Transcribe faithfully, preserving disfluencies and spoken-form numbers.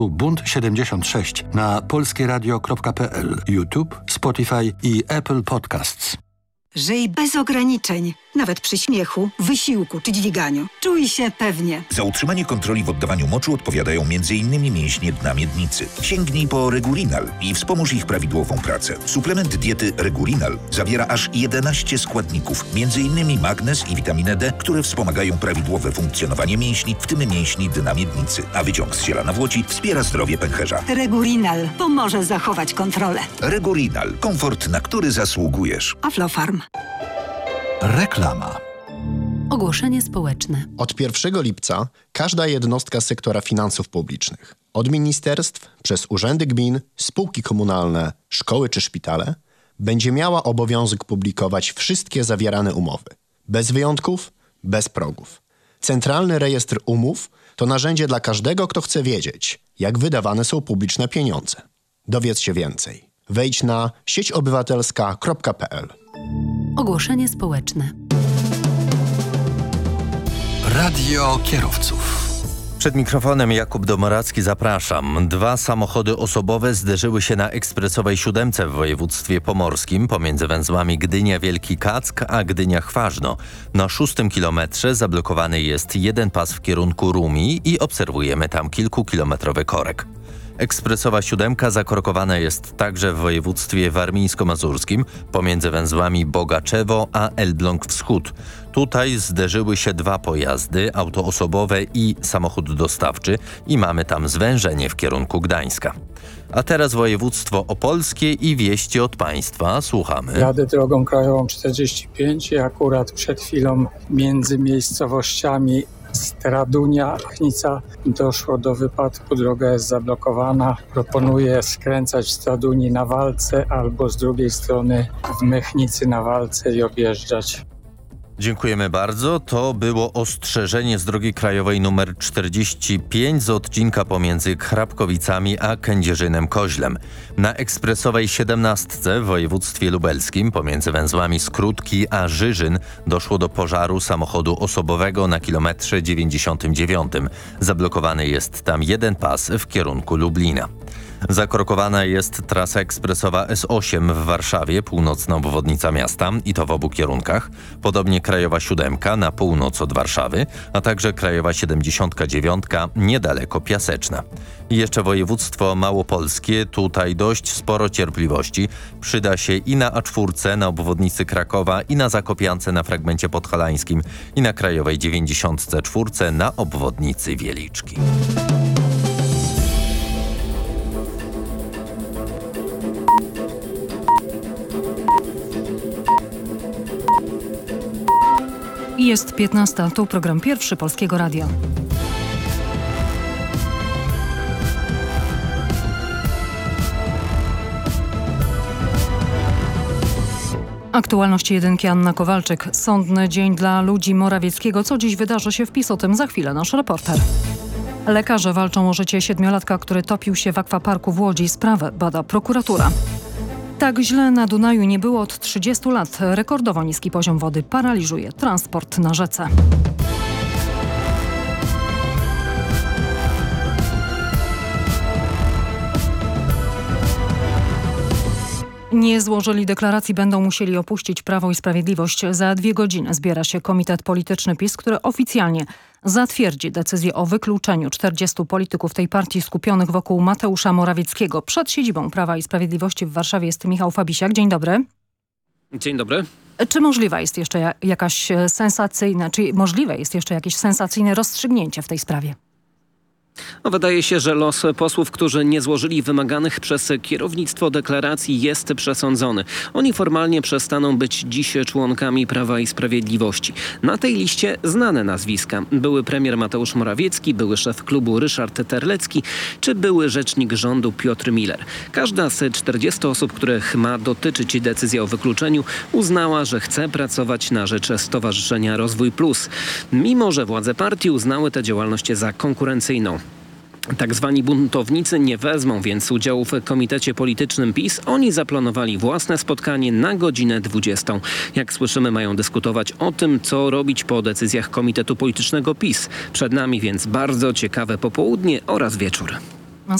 Bunt siedemdziesiąt sześć na polskieradio kropka pe el, YouTube, Spotify i Apple Podcasts. Żyj bez ograniczeń, nawet przy śmiechu, wysiłku czy dźwiganiu. Czuj się pewnie. Za utrzymanie kontroli w oddawaniu moczu odpowiadają między innymi mięśnie dna miednicy. Sięgnij po Regurinal i wspomóż ich prawidłową pracę. Suplement diety Regurinal zawiera aż jedenaście składników, między innymi magnez i witaminę D, które wspomagają prawidłowe funkcjonowanie mięśni, w tym mięśni dna miednicy. A wyciąg z ziela nawłoci wspiera zdrowie pęcherza. Regurinal pomoże zachować kontrolę. Regurinal. Komfort, na który zasługujesz. Aflofarm. Reklama. Ogłoszenie społeczne. Od pierwszego lipca każda jednostka sektora finansów publicznych, od ministerstw, przez urzędy gmin, spółki komunalne, szkoły czy szpitale, będzie miała obowiązek publikować wszystkie zawierane umowy. Bez wyjątków, bez progów. Centralny Rejestr Umów to narzędzie dla każdego, kto chce wiedzieć, jak wydawane są publiczne pieniądze. Dowiedz się więcej. Wejdź na sieć obywatelska kropka pe el. Ogłoszenie społeczne. Radio kierowców. Przed mikrofonem Jakub Domoracki, zapraszam. Dwa samochody osobowe zderzyły się na ekspresowej siódemce w województwie pomorskim pomiędzy węzłami Gdynia-Wielki Kack a Gdynia-Chważno. Na szóstym kilometrze zablokowany jest jeden pas w kierunku Rumi i obserwujemy tam kilkukilometrowy korek. Ekspresowa siódemka zakorkowana jest także w województwie warmińsko-mazurskim pomiędzy węzłami Bogaczewo a Elbląg Wschód. Tutaj zderzyły się dwa pojazdy, auto osobowe i samochód dostawczy i mamy tam zwężenie w kierunku Gdańska. A teraz województwo opolskie i wieści od państwa. Słuchamy. Jadę drogą krajową czterdzieści pięć i akurat przed chwilą między miejscowościami Stradunia, Mechnica doszło do wypadku, droga jest zablokowana. Proponuję skręcać w Stradunii na Walce albo z drugiej strony w Mechnicy na Walce i objeżdżać. Dziękujemy bardzo. To było ostrzeżenie z drogi krajowej nr czterdzieści pięć z odcinka pomiędzy Hrabkowicami a Kędzierzynem-Koźlem. Na ekspresowej siedemnastce w województwie lubelskim pomiędzy węzłami Skrótki a Żyżyn doszło do pożaru samochodu osobowego na kilometrze dziewięćdziesiątym dziewiątym. Zablokowany jest tam jeden pas w kierunku Lublina. Zakorkowana jest trasa ekspresowa S osiem w Warszawie, północna obwodnica miasta i to w obu kierunkach. Podobnie krajowa siódemka na północ od Warszawy, a także krajowa siedemdziesiątka dziewiątka niedaleko Piaseczna. I jeszcze województwo małopolskie, tutaj dość sporo cierpliwości. Przyda się i na A cztery na obwodnicy Krakowa, i na Zakopiance na fragmencie podhalańskim, i na krajowej dziewięćdziesiątce czwórce na obwodnicy Wieliczki. Jest piętnasta, tu program pierwszy Polskiego Radia. Aktualności jedynki, Anna Kowalczyk. Sądny dzień dla ludzi Morawieckiego. Co dziś wydarzy się w PiS? O tym za chwilę nasz reporter. Lekarze walczą o życie siedmiolatka, który topił się w akwaparku w Łodzi. Sprawę bada prokuratura. Tak źle na Dunaju nie było od trzydziestu lat. Rekordowo niski poziom wody paraliżuje transport na rzece. Nie złożyli deklaracji, będą musieli opuścić Prawo i Sprawiedliwość. Za dwie godziny zbiera się komitet polityczny PiS, który oficjalnie zatwierdzi decyzję o wykluczeniu czterdziestu polityków tej partii skupionych wokół Mateusza Morawieckiego. Przed siedzibą Prawa i Sprawiedliwości w Warszawie jest Michał Fabisiak. Dzień dobry. Dzień dobry. Czy możliwa jest jeszcze jakaś sensacyjna, czy możliwe jest jeszcze jakieś sensacyjne rozstrzygnięcie w tej sprawie? No, wydaje się, że los posłów, którzy nie złożyli wymaganych przez kierownictwo deklaracji, jest przesądzony. Oni formalnie przestaną być dziś członkami Prawa i Sprawiedliwości. Na tej liście znane nazwiska. Były premier Mateusz Morawiecki, były szef klubu Ryszard Terlecki, czy były rzecznik rządu Piotr Miller. Każda z czterdziestu osób, których ma dotyczyć decyzja o wykluczeniu, uznała, że chce pracować na rzecz Stowarzyszenia Rozwój Plus. Mimo że władze partii uznały tę działalność za konkurencyjną. Tak zwani buntownicy nie wezmą więc udziału w komitecie politycznym PiS. Oni zaplanowali własne spotkanie na godzinę dwudziestą. Jak słyszymy, mają dyskutować o tym, co robić po decyzjach komitetu politycznego PiS. Przed nami więc bardzo ciekawe popołudnie oraz wieczór.